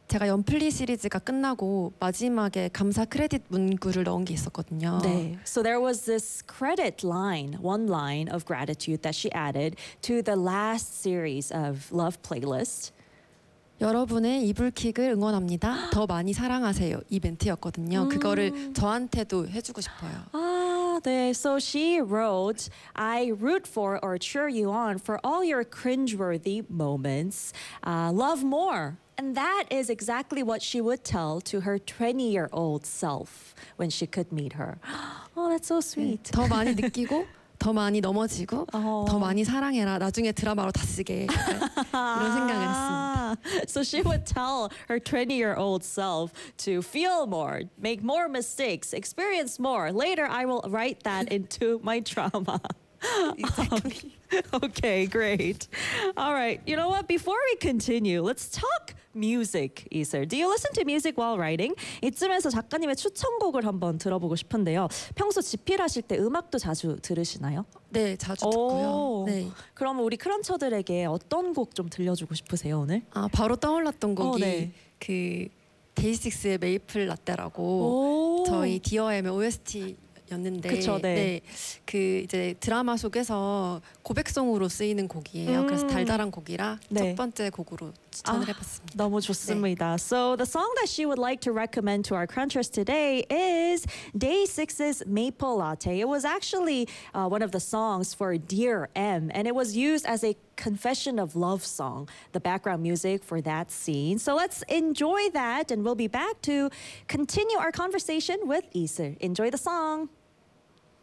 제가 연플리 시리즈가 끝나고 마지막에 감사 크레딧 문구를 넣은 게 있었거든요. 네. So there was this credit line, one line of gratitude that she added to the last series of Love Playlist. 여러분의 이불킥을 응원합니다. 더 많이 사랑하세요. 이 멘트였거든요. 그거를 저한테도 해주고 싶어요. Ah, 네. So she wrote, I root for or cheer you on for all your cringeworthy moments. Love more. And that is exactly what she would tell to her 20-year-old self when she could meet her. Oh, that's so sweet. 더 많이 느끼고 더 많이 넘어지고 더 많이 사랑해라. 나중에 드라마로 다 쓰게. 이런 생각을 했습니다. So she would tell her 20-year-old self to feel more, make more mistakes, experience more. Later, I will write that into my drama. Exactly. Okay, great. All right. You know what? Before we continue, let's talk music, Iser. Do you listen to music while writing? 이쯤에서 작가님의 추천곡을 한번 들어보고 싶은데요. 평소 집필하실 때 음악도 자주 들으시나요? 네, 자주 듣고요. 네. 그러면 우리 크런처들에게 어떤 곡 좀 들려주고 싶으세요, 오늘? 바로 떠올랐던 곡이 네. 그 데이식스의 메이플 라떼라고 저희 디어엠의 OST 였는데 그쵸, 네. 그 이제 드라마 속에서 고백송으로 쓰이는 곡이에요. 그래서 달달한 곡이라 첫 번째 곡으로 추천을 해봤습니다. 너무 좋습니다. So the song that she would like to recommend to our crunchers today is Day6's Maple Latte. It was actually one of the songs for Dear M, and it was used as a confession of love song, the background music for that scene. So let's enjoy that, and we'll be back to continue our conversation with Iser. Enjoy the song.